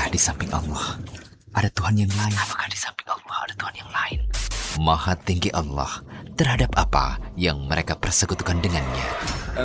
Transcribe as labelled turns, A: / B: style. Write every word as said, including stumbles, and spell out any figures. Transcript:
A: Apakah di samping Allah ada Tuhan yang lain? Apakah di samping Allah ada Tuhan yang lain? Maha tinggi Allah terhadap apa yang mereka persekutukan dengannya.